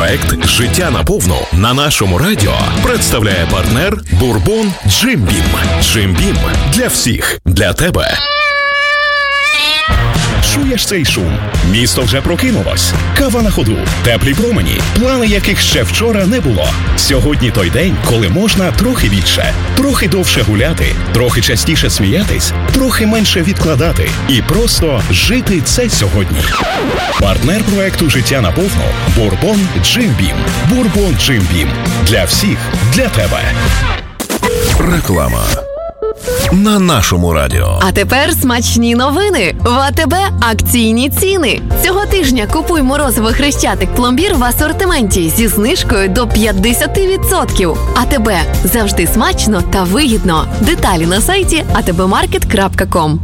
Проект «Життя наповну» на нашому радіо представляє партнер Бурбон Джим Бім. Джим Бім для всіх, для тебе. Чуєш цей шум? Місто вже прокинулось. Кава на ходу, теплі промені, плани яких ще вчора не було. Сьогодні той день, коли можна трохи більше, трохи довше гуляти, трохи частіше сміятись, трохи менше відкладати і просто жити це сьогодні. Партнер проекту «Життя наповну» – Бурбон Джим Бім. Бурбон Джим Бім. Для всіх, для тебе. Реклама. На нашому радіо. А тепер смачні новини. В АТБ акційні ціни. Цього тижня купуй морозиво Хрещатик-пломбір в асортименті зі знижкою до 50%. АТБ. Завжди смачно та вигідно. Деталі на сайті atbmarket.com.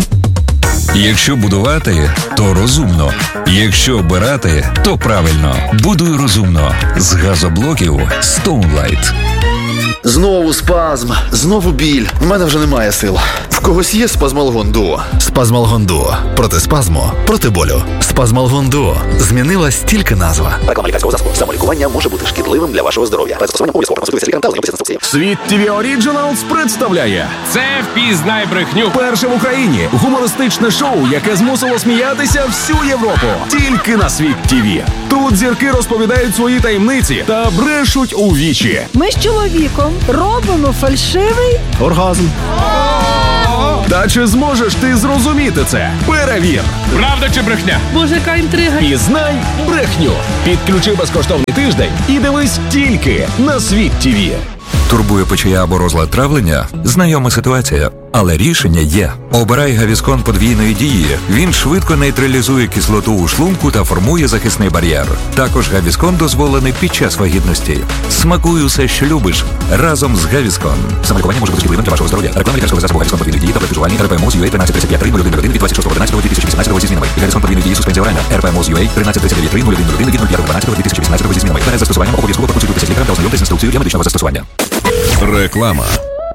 Якщо будувати, то розумно. Якщо обирати, то правильно. Будуй розумно. З газоблоків Stoneline. Знову спазм, знову біль. У мене вже немає сил. В когось є Спазмалгон Дуо? Спазмалгон Дуо. Проти спазму, проти болю. Спазмалгон Дуо. Змінилась тільки назва. Реклама лікарського засобу. Самолікування може бути шкідливим для вашого здоров'я. Перед застосуванням обов'язково консультуйтеся лікарем та ознайомтеся з інструкцією. Світ ТВ Оріджиналс представляє «Це впізнай брехню». перше в Україні гумористичне шоу, яке змусило сміятися всю Європу. Тільки на Світ ТВ. Тут зірки розповідають свої таємниці та брешуть у вічі. Ми з чоловіком робимо фальшивий оргазм. Та чи зможеш ти зрозуміти це? Перевір. Правда чи брехня? Боже, яка інтрига. Пізнай брехню. Підключи безкоштовний тиждень і дивись тільки на Світ ТВ. Турбує печія або розлад травлення? Знайома ситуація. Але рішення є. Обирай Гавіскон подвійної дії. Він швидко нейтралізує кислоту у шлунку та формує захисний бар'єр. Також Гавіскон дозволений під час вагітності. Смакуй усе, що любиш, разом з Гавіскон. Самолікування може бути шкідливим для вашого здоров'я. Реклама лікарського засобу Гавіскон подвійної дії, таблетки вживання, РПМОЗ-UA 1335-301 від 26.11.2018 зі змінами. Гавіскон подвійної дії, суспензія оральна, РПМОЗ-UA 1339-301 від 05.12.2018 зі змінами. Перед застосуванням обов'язково проконсультуйтеся з лікарем та ознайомтесь з інструкцією для медичного застосування. Реклама.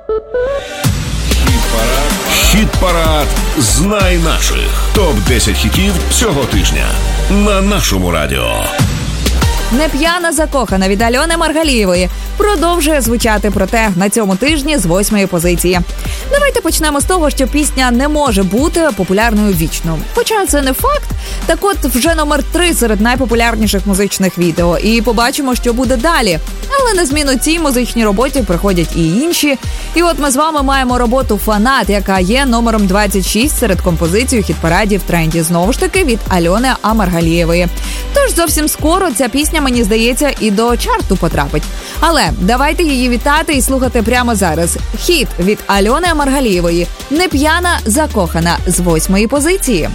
Хіт-парад «Знай наших». Топ-10 хітів цього тижня на нашому радіо. «Не п'яна закохана» від Альони Маргалієвої продовжує звучати, проте на цьому тижні з 8-ї позиції. Давайте почнемо з того, що пісня не може бути популярною вічно. Хоча це не факт, так от вже номер 3 серед найпопулярніших музичних відео. І побачимо, що буде далі. Але на зміну цій музичній роботі приходять і інші. І от ми з вами маємо роботу «Фанат», яка є номером 26 серед композицій у хіт-параді в тренді. Знову ж таки від Альони Маргалієвої. Тож зовсім скоро ця пісня, мені здається, і до чарту потрапить. Але давайте її вітати і слухати прямо зараз. Хіт від Альони Маргалієвої «Не п'яна закохана» з 8-ї позиції.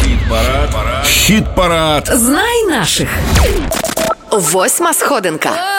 Хіт-парад. Знай наших. 8-ма сходинка.